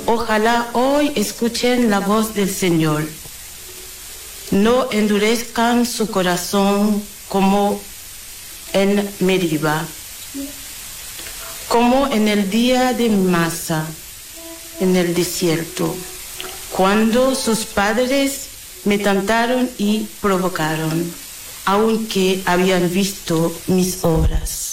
Ojalá hoy escuchen la voz del Señor. No endurezcan su corazón como en Meriba, como en el día de Masa, en el desierto, cuando sus padres me tentaron y provocaron, aunque habían visto mis obras.